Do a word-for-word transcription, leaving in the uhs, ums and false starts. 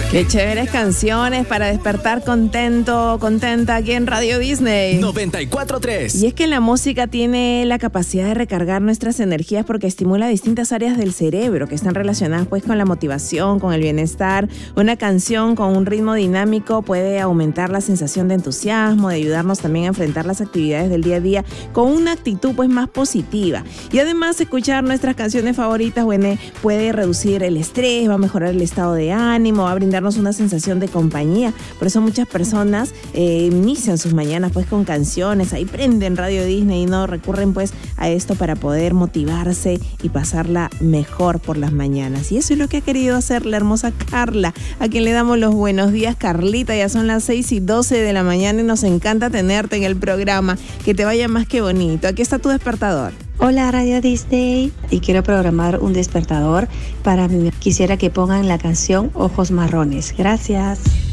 Qué chéveres canciones para despertar contento, contenta aquí en Radio Disney. noventa y cuatro tres. Y es que la música tiene la capacidad de recargar nuestras energías porque estimula distintas áreas del cerebro que están relacionadas pues con la motivación, con el bienestar. Una canción con un ritmo dinámico puede aumentar la sensación de entusiasmo, de ayudarnos también a enfrentar las actividades del día a día con una actitud pues más positiva. Y además escuchar nuestras canciones favoritas bueno, puede reducir el estrés, va a mejorar el estado de ánimo, va a brindar una sensación de compañía. Por eso muchas personas eh, inician sus mañanas pues con canciones, ahí prenden Radio Disney y no recurren pues a esto para poder motivarse y pasarla mejor por las mañanas. Y eso es lo que ha querido hacer la hermosa Carla, a quien le damos los buenos días. Carlita, ya son las seis y doce de la mañana y nos encanta tenerte en el programa. Que te vaya más que bonito. Aquí está tu despertador. Hola Radio Disney, y quiero programar un despertador para mí. Quisiera que pongan la canción Ojos Marrones. Gracias.